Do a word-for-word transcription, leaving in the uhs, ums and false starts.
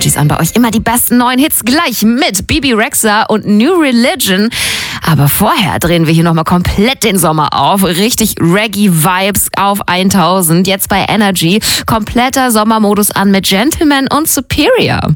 Energies an bei euch. Immer die besten neuen Hits gleich mit Bebe Rexha und New Religion. Aber vorher drehen wir hier nochmal komplett den Sommer auf. Richtig Reggae-Vibes auf tausend. Jetzt bei Energy. Kompletter Sommermodus an mit Gentleman und Superior.